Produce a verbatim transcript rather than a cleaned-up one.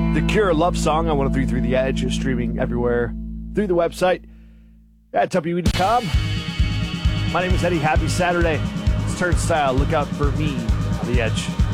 The Cure Love Song on one oh three point three The Edge is streaming everywhere through the website at W E dot com. My name is Eddie. Happy Saturday. It's Turnstile. Look out for me on The Edge.